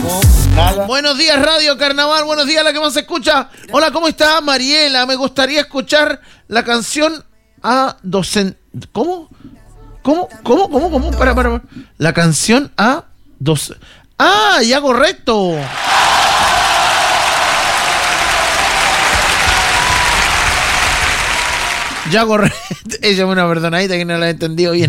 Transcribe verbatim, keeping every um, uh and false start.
Nada. Buenos días, Radio Carnaval. Buenos días, la que más se escucha. Hola, ¿cómo está Mariela? Me gustaría escuchar la canción a docen... ¿Cómo? ¿Cómo? ¿Cómo? ¿Cómo? ¿Cómo? Para, para, para. La canción a dos... ¡Ah, ya correcto! Ya correcto. Ella es una perdonadita que no la he entendido bien.